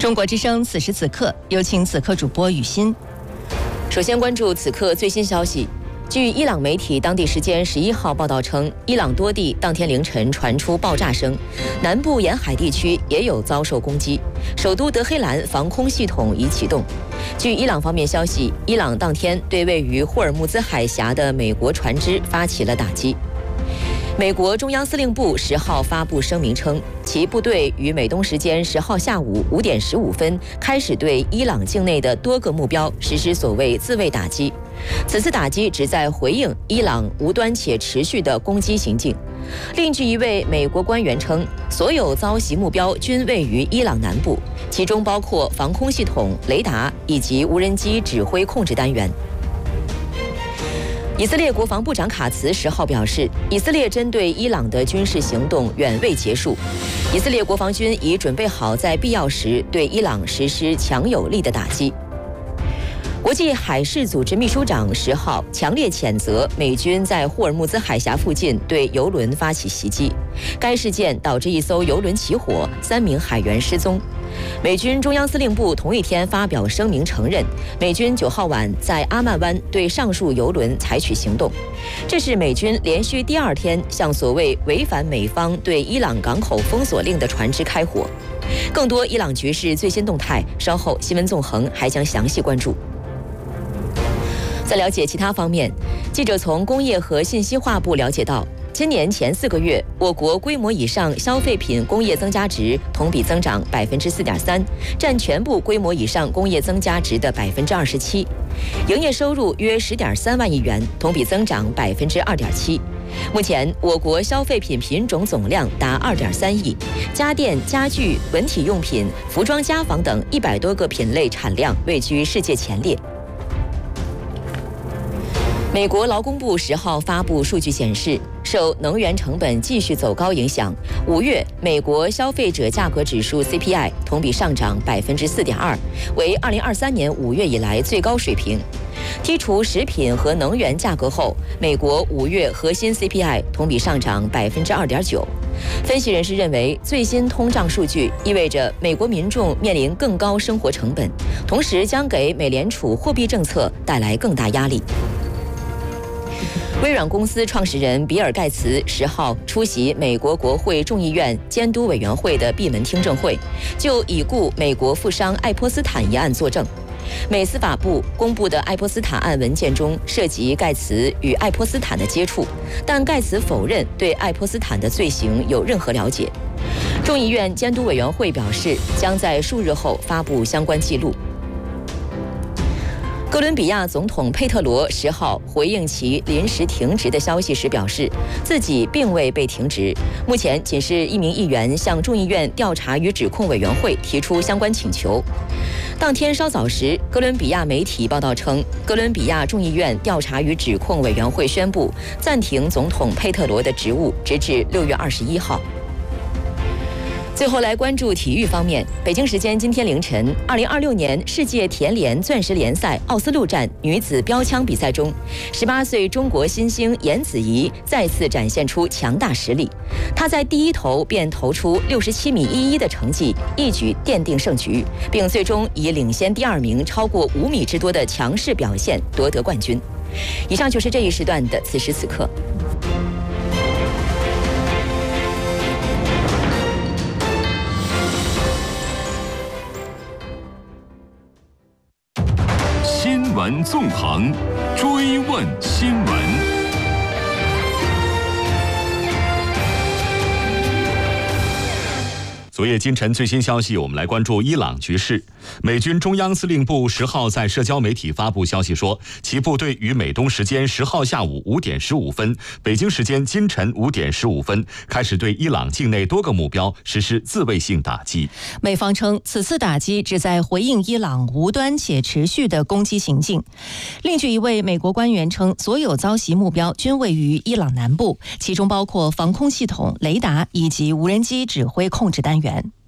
中国之声此时此刻，有请此刻主播雨欣。 首先关注此刻最新消息。据伊朗媒体当地时间11号报道称，伊朗多地当天凌晨传出爆炸声，南部沿海地区也有遭受攻击，首都德黑兰防空系统已启动。据伊朗方面消息，伊朗当天对位于霍尔木兹海峡的美国船只发起了打击。美国中央司令部10号发布声明称，其部队于美东时间10号下午5点15分开始对伊朗境内的多个目标实施所谓自卫打击。此次打击旨在回应伊朗无端且持续的攻击行径。另据一位美国官员称，所有遭袭目标均位于伊朗南部，其中包括防空系统、雷达以及无人机指挥控制单元。以色列国防部长卡茨10号表示，以色列针对伊朗的军事行动远未结束，以色列国防军已准备好在必要时对伊朗实施强有力的打击。国际海事组织秘书长10号强烈谴责美军在霍尔木兹海峡附近对油轮发起袭击，该事件导致一艘油轮起火，3名海员失踪。美军中央司令部同一天发表声明承认，美军9号晚在阿曼湾对上述油轮采取行动，这是美军连续第2天向所谓违反美方对伊朗港口封锁令的船只开火。更多伊朗局势最新动态，稍后新闻纵横还将详细关注。在了解其他方面，记者从工业和信息化部了解到，今年前4个月，我国规模以上消费品工业增加值同比增长4.3%，占全部规模以上工业增加值的27%，营业收入约10.3万亿元，同比增长2.7%。目前，我国消费品品种总量达2.3亿，家电、家具、文体用品、服装家纺等100多个品类产量位居世界前列。美国劳工部10号发布数据显示，受能源成本继续走高影响，5月美国消费者价格指数 CPI 同比上涨4.2%，为2023年5月以来最高水平。剔除食品和能源价格后，美国5月核心 CPI 同比上涨2.9%。分析人士认为，最新通胀数据意味着美国民众面临更高生活成本，同时将给美联储货币政策带来更大压力。微软公司创始人比尔·盖茨10号出席美国国会众议院监督委员会的闭门听证会，就已故美国富商爱泼斯坦一案作证。美司法部公布的爱泼斯坦案文件中涉及盖茨与爱泼斯坦的接触，但盖茨否认对爱泼斯坦的罪行有任何了解。众议院监督委员会表示，将在数日后发布相关记录。哥伦比亚总统佩特罗10号回应其临时停职的消息时表示，自己并未被停职，目前仅是一名议员向众议院调查与指控委员会提出相关请求。当天稍早时，哥伦比亚媒体报道称，哥伦比亚众议院调查与指控委员会宣布暂停总统佩特罗的职务，直至6月21号。最后来关注体育方面，北京时间今天凌晨，2026年世界田联钻石联赛奥斯陆站女子标枪比赛中，18岁中国新星颜子怡再次展现出强大实力。她在第一投便投出67.11米的成绩，一举奠定胜局，并最终以领先第2名超过5米之多的强势表现夺得冠军。以上就是这一时段的此时此刻。 新闻纵横，追问新闻。昨夜今晨最新消息，我们来关注伊朗局势。美军中央司令部10号在社交媒体发布消息说，其部队于美东时间10号下午5点15分，北京时间今晨5点15分开始对伊朗境内多个目标实施自卫性打击。 美方称，此次打击旨在回应伊朗无端且持续的攻击行径。另据一位美国官员称，所有遭袭目标均位于伊朗南部，其中包括防空系统、雷达以及无人机指挥控制单元。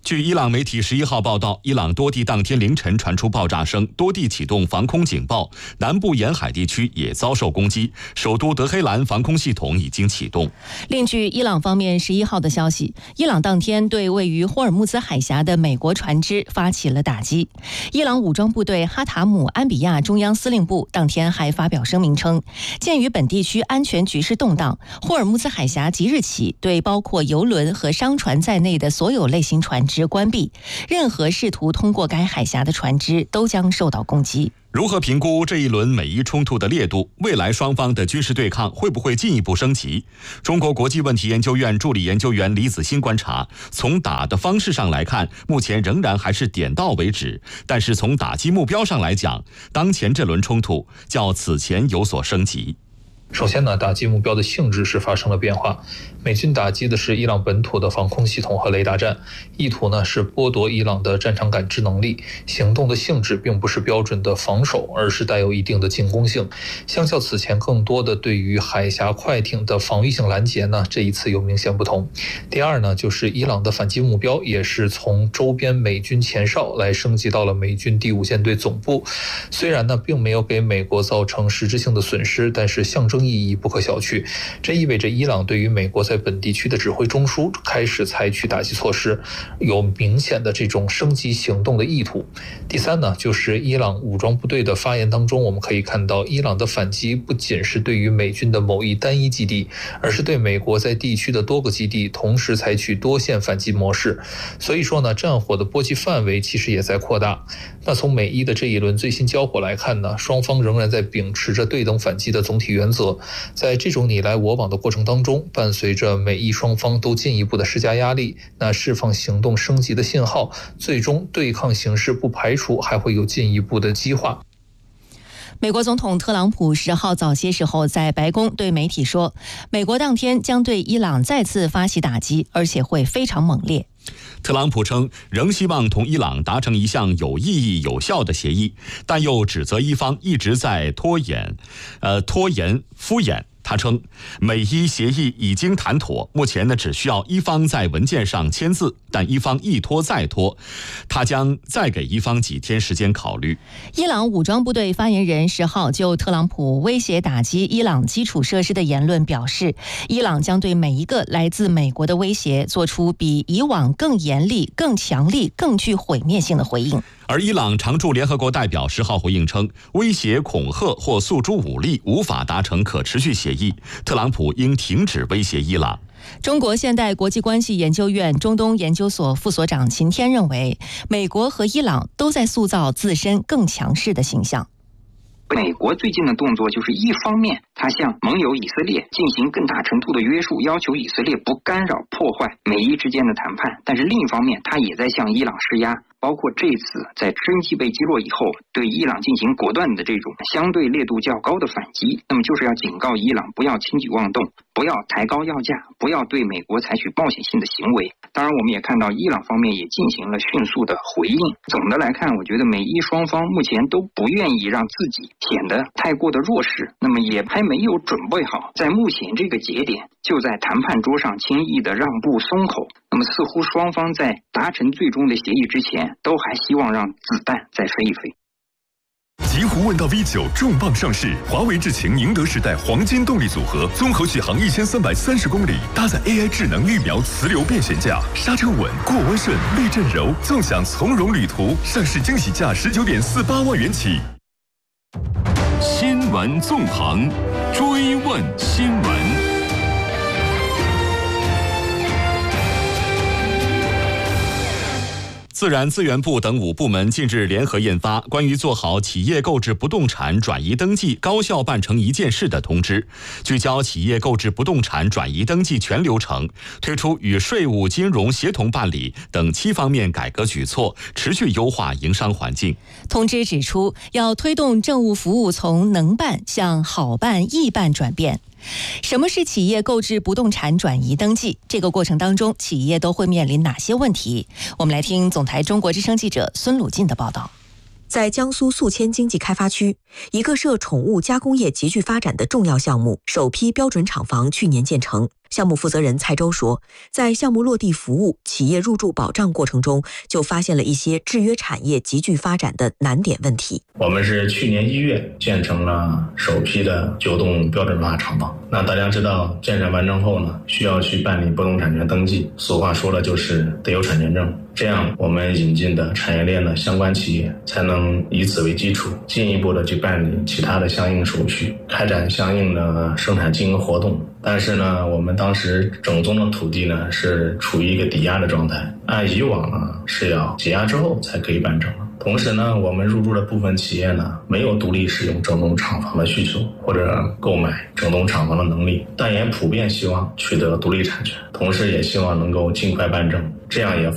据伊朗媒体11号报道，伊朗多地当天凌晨传出爆炸声，多地启动防空警报，南部沿海地区也遭受攻击，首都德黑兰防空系统已经启动。 另据伊朗方面11号的消息，伊朗当天对位于霍尔木兹海峡的美国船只发起了打击。伊朗武装部队哈塔姆安比亚中央司令部当天还发表声明称，鉴于本地区安全局势动荡，霍尔木兹海峡即日起对包括油轮和商船在内的所有类型船只关闭，任何试图通过该海峡的船只都将受到攻击。 如何评估这一轮美伊冲突的烈度？未来双方的军事对抗会不会进一步升级？中国国际问题研究院助理研究员李子欣观察，从打的方式上来看，目前仍然还是点到为止，但是从打击目标上来讲，当前这轮冲突较此前有所升级。 首先呢，打击目标的性质是发生了变化。美军打击的是伊朗本土的防空系统和雷达站，意图呢是剥夺伊朗的战场感知能力。行动的性质并不是标准的防守，而是带有一定的进攻性。相较此前更多的对于海峡快艇的防御性拦截呢，这一次有明显不同。第二呢，就是伊朗的反击目标也是从周边美军前哨来升级到了美军第5舰队总部。虽然呢并没有给美国造成实质性的损失，但是象征意义不可小觑。这意味着伊朗对于美国在本地区的指挥中枢开始采取打击措施，有明显的这种升级行动的意图。第三呢，就是伊朗武装部队的发言当中，我们可以看到伊朗的反击不仅是对于美军的某一单一基地，而是对美国在地区的多个基地同时采取多线反击模式。所以说呢，战火的波及范围其实也在扩大。那从美伊的这一轮最新交火来看呢，双方仍然在秉持着对等反击的总体原则。在这种你来我往的过程当中，伴随着美伊双方都进一步的施加压力，那释放行动升级的信号，最终对抗形势不排除还会有进一步的激化。 美国总统特朗普10号早些时候在白宫对媒体说，美国当天将对伊朗再次发起打击，而且会非常猛烈。 特朗普称仍希望同伊朗达成一项有意义有效的协议，但又指责伊方一直在拖延敷衍。他称，美伊协议已经谈妥，目前呢只需要伊方在文件上签字，但伊方一拖再拖，他将再给伊方几天时间考虑。 伊朗武装部队发言人10号就特朗普威胁打击伊朗基础设施的言论表示，伊朗将对每一个来自美国的威胁做出比以往更严厉、更强力、更具毁灭性的回应。 而伊朗常驻联合国代表10号回应称，威胁、恐吓或诉诸武力无法达成可持续协议，特朗普应停止威胁伊朗。 中国现代国际关系研究院中东研究所副所长秦天认为，美国和伊朗都在塑造自身更强势的形象。 美国最近的动作就是一方面，他向盟友以色列进行更大程度的约束，要求以色列不干扰破坏美伊之间的谈判，但是另一方面，他也在向伊朗施压。包括这次在真机被击落以后，对伊朗进行果断的这种相对烈度较高的反击，那么就是要警告伊朗不要轻举妄动，不要抬高要价，不要对美国采取冒险性的行为。当然我们也看到伊朗方面也进行了迅速的回应。总的来看，我觉得美伊双方目前都不愿意让自己显得太过的弱势，那么也还没有准备好在目前这个节点就在谈判桌上轻易的让步松口。那么似乎双方在达成最终的协议之前，都还希望让子弹再飞一飞。 极狐问道 V9 重磅上市，华为智擎宁德时代黄金动力组合，综合续航1330公里，搭载 AI 智能预瞄磁流变悬架，刹车稳，过弯顺，避震柔，纵享从容旅途。上市惊喜价19.48万元起。 新闻纵横，追问新闻。 自然资源部等5部门近日联合印发关于做好企业购置不动产转移登记高效办成一件事的通知，聚焦企业购置不动产转移登记全流程，推出与税务、金融协同办理等7方面改革举措，持续优化营商环境。 通知指出，要推动政务服务从能办向好办、易办转变。什么是企业购置不动产转移登记？这个过程当中，企业都会面临哪些问题？我们来听总台中国之声记者孙鲁进的报道。 在江苏宿迁经济开发区，一个涉宠物加工业急剧发展的重要项目——首批标准厂房去年建成。 项目负责人蔡周说，在项目落地服务、企业入驻保障过程中，就发现了一些制约产业急剧发展的难点问题。 我们是去年1月建成了首批的9栋标准化厂房。那大家知道，建设完成后呢，需要去办理不动产权登记，俗话说了就是得有产权证。这样我们引进的产业链的相关企业才能以此为基础，进一步的去办理其他的相应手续，开展相应的生产经营活动。但是呢，我们当时整宗的土地呢是处于一个抵押的状态，按以往呢是要解押之后才可以办证。同时呢，我们入驻的部分企业呢没有独立使用整栋厂房的需求或者购买整栋厂房的能力，但也普遍希望取得独立产权，同时也希望能够尽快办证，这样也